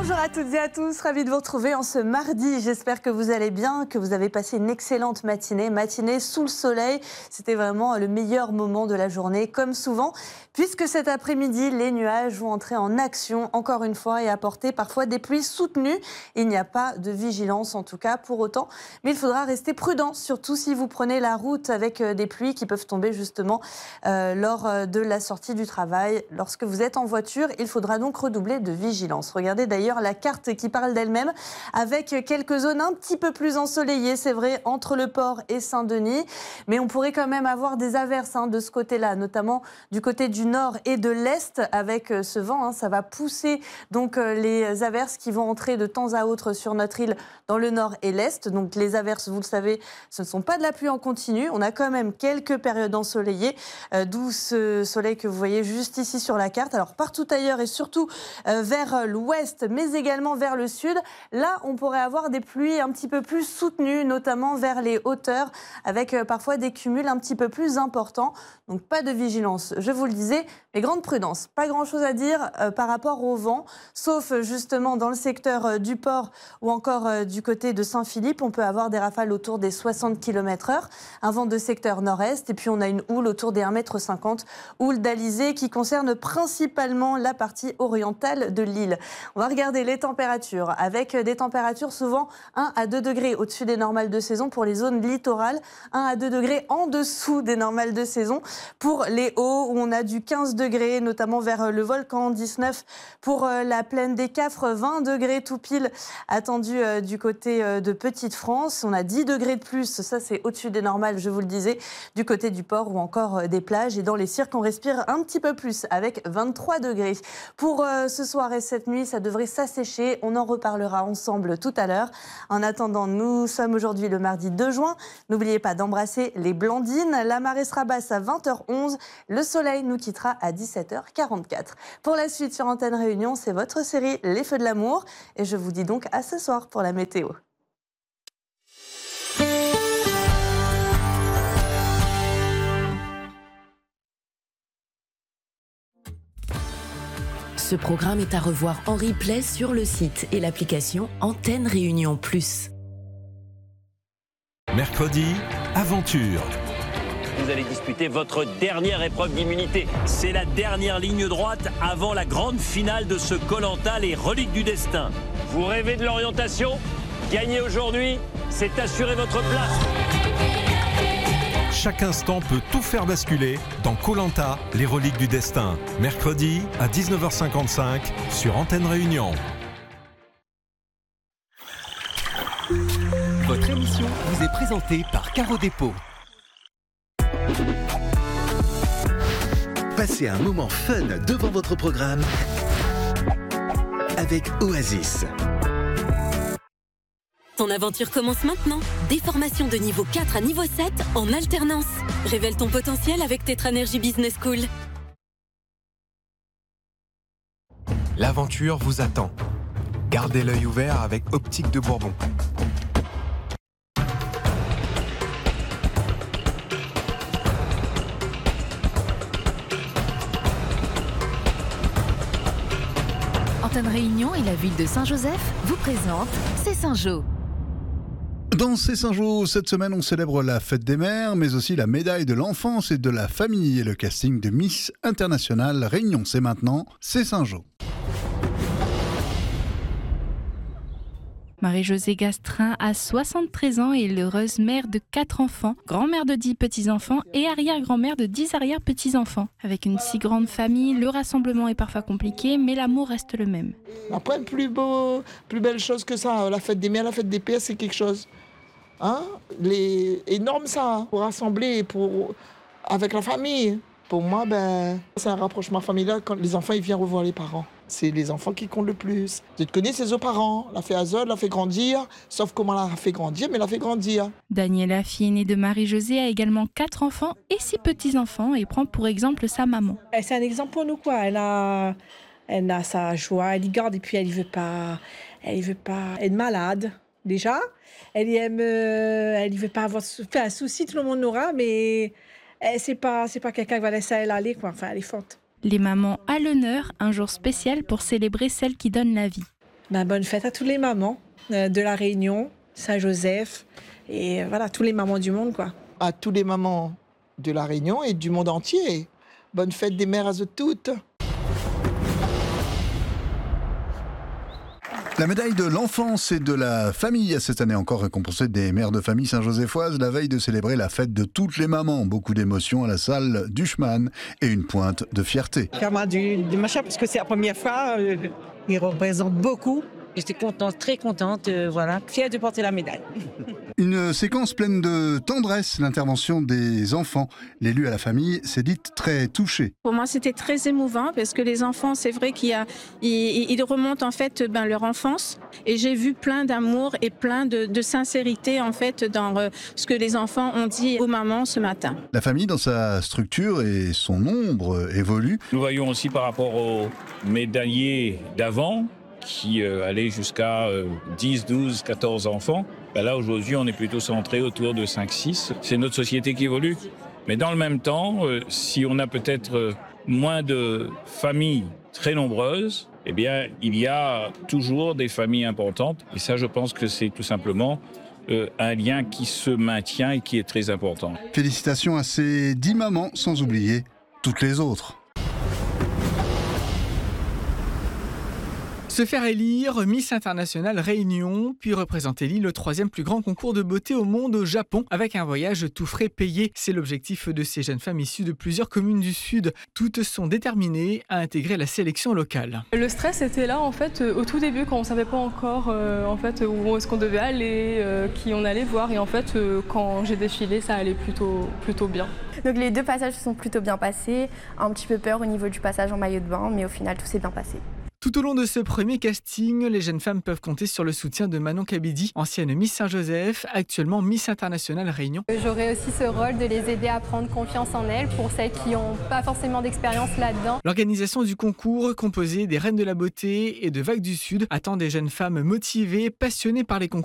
Bonjour à toutes et à tous, ravie de vous retrouver en ce mardi. J'espère que vous allez bien, que vous avez passé une excellente matinée sous le soleil. C'était vraiment le meilleur moment de la journée, comme souvent, puisque cet après-midi, les nuages vont entrer en action encore une fois et apporter parfois des pluies soutenues. Il n'y a pas de vigilance en tout cas pour autant, mais il faudra rester prudent, surtout si vous prenez la route avec des pluies qui peuvent tomber justement lors de la sortie du travail. Lorsque vous êtes en voiture, il faudra donc redoubler de vigilance. Regardez d'ailleurs la carte qui parle d'elle-même, avec quelques zones un petit peu plus ensoleillées, c'est vrai, entre le port et Saint-Denis. Mais on pourrait quand même avoir des averses de ce côté-là, notamment du côté du nord et de l'est, avec ce vent. Ça va pousser donc les averses qui vont entrer de temps à autre sur notre île dans le nord et l'est. Donc les averses, vous le savez, ce ne sont pas de la pluie en continu. On a quand même quelques périodes ensoleillées, d'où ce soleil que vous voyez juste ici sur la carte. Alors partout ailleurs et surtout vers l'ouest, mais également vers le sud, là on pourrait avoir des pluies un petit peu plus soutenues, notamment vers les hauteurs, avec parfois des cumuls un petit peu plus importants. Donc pas de vigilance, je vous le disais, mais grande prudence. Pas grand-chose à dire par rapport au vent, sauf justement dans le secteur du port ou encore du côté de Saint-Philippe. On peut avoir des rafales autour des 60 km/h, un vent de secteur nord-est, et puis on a une houle autour des 1,50 m, houle d'Alizé qui concerne principalement la partie orientale de l'île. On va regarder les températures, avec des températures souvent 1 à 2 degrés au-dessus des normales de saison pour les zones littorales, 1 à 2 degrés en dessous des normales de saison pour les hauts, où on a du 15 degrés, notamment vers le volcan, 19 pour la plaine des Cafres, 20 degrés tout pile attendu du côté de Petite-France. On a 10 degrés de plus, ça c'est au-dessus des normales, je vous le disais, du côté du port ou encore des plages. Et dans les cirques, on respire un petit peu plus avec 23 degrés. Pour ce soir et cette nuit, ça devrait s'assécher. On en reparlera ensemble tout à l'heure. En attendant, nous sommes aujourd'hui le mardi 2 juin. N'oubliez pas d'embrasser les Blandines. La marée sera basse à 20h11. Le soleil nous quittera à 17h44. Pour la suite sur Antenne Réunion, c'est votre série Les Feux de l'amour. Et je vous dis donc à ce soir pour la météo. Ce programme est à revoir en replay sur le site et l'application Antenne Réunion Plus. Mercredi, aventure. Vous allez disputer votre dernière épreuve d'immunité. C'est la dernière ligne droite avant la grande finale de ce Koh-Lanta, les reliques du destin. Vous rêvez de l'orientation ? Gagner aujourd'hui, c'est assurer votre place. Chaque instant peut tout faire basculer dans Koh-Lanta, les reliques du destin. Mercredi à 19h55 sur Antenne Réunion. Votre émission vous est présentée par Caro Dépôt. Passez un moment fun devant votre programme avec Oasis. Ton aventure commence maintenant. Des formations de niveau 4 à niveau 7 en alternance. Révèle ton potentiel avec Tetranergy Business School. L'aventure vous attend. Gardez l'œil ouvert avec Optique de Bourbon. Antenne Réunion et la ville de Saint-Joseph vous présentent C'est Saint-Jo. Dans ces Saint-Jo, cette semaine, on célèbre la fête des mères, mais aussi la médaille de l'enfance et de la famille et le casting de Miss International. Réunion, c'est maintenant, c'est Saint-Jo. Marie-Josée Gastrin a 73 ans et est l'heureuse mère de 4 enfants, grand-mère de 10 petits-enfants et arrière-grand-mère de 10 arrière-petits-enfants. Avec une si grande famille, le rassemblement est parfois compliqué, mais l'amour reste le même. Après, plus belle chose que ça, la fête des mères, la fête des pères, c'est quelque chose. Énorme ça, pour rassembler avec la famille. Pour moi, c'est un rapprochement familial quand les enfants ils viennent revoir les parents. C'est les enfants qui comptent le plus. Tu te connais ses autres parents. La fait Azol, la fait grandir. Sauf comment elle l'a fait grandir, mais l'a fait grandir. Daniela, fille aînée de Marie-Josée, a également 4 enfants et 6 petits-enfants et prend pour exemple sa maman. C'est un exemple pour nous, quoi. Elle a sa joie, elle y garde et puis elle veut pas être malade, déjà. Elle y veut pas avoir fait un souci, tout le monde aura, mais c'est pas quelqu'un qui va laisser elle aller, quoi. Enfin, elle est forte. Les mamans à l'honneur, un jour spécial pour célébrer celle qui donne la vie. Bonne fête à toutes les mamans de la Réunion, Saint-Joseph, et voilà, tous les mamans du monde, quoi. À tous les mamans de la Réunion et du monde entier. Bonne fête des mères à eux toutes. La médaille de l'enfance et de la famille a cette année encore récompensé des mères de famille saint-joséphoises la veille de célébrer la fête de toutes les mamans. Beaucoup d'émotions à la salle d'Uschmann et une pointe de fierté. Vraiment du machin, parce que c'est la première fois, il représente beaucoup. J'étais contente, très contente, voilà, fière de porter la médaille. Une séquence pleine de tendresse, l'intervention des enfants. L'élu à la famille s'est dite très touchée. Pour moi, c'était très émouvant parce que les enfants, c'est vrai qu'ils remontent en fait leur enfance. Et j'ai vu plein d'amour et plein de sincérité en fait dans ce que les enfants ont dit aux mamans ce matin. La famille, dans sa structure et son nombre, évolue. Nous voyons aussi par rapport aux médaillés d'avant, qui allait jusqu'à 10, 12, 14 enfants. Là, aujourd'hui, on est plutôt centré autour de 5, 6. C'est notre société qui évolue. Mais dans le même temps, si on a peut-être moins de familles très nombreuses, eh bien, il y a toujours des familles importantes. Et ça, je pense que c'est tout simplement un lien qui se maintient et qui est très important. Félicitations à ces 10 mamans, sans oublier toutes les autres. Se faire élire Miss Internationale Réunion, puis représenter l'île au 3e plus grand concours de beauté au monde au Japon, avec un voyage tout frais payé. C'est l'objectif de ces jeunes femmes issues de plusieurs communes du Sud. Toutes sont déterminées à intégrer la sélection locale. Le stress était là en fait au tout début, quand on ne savait pas encore en fait, où est-ce qu'on devait aller, qui on allait voir, et en fait quand j'ai défilé, ça allait plutôt bien. Donc les 2 passages se sont plutôt bien passés, un petit peu peur au niveau du passage en maillot de bain, mais au final tout s'est bien passé. Tout au long de ce premier casting, les jeunes femmes peuvent compter sur le soutien de Manon Kabidi, ancienne Miss Saint-Joseph, actuellement Miss Internationale Réunion. J'aurai aussi ce rôle de les aider à prendre confiance en elles pour celles qui n'ont pas forcément d'expérience là-dedans. L'organisation du concours, composée des reines de la beauté et de Vagues du Sud, attend des jeunes femmes motivées, passionnées par les concours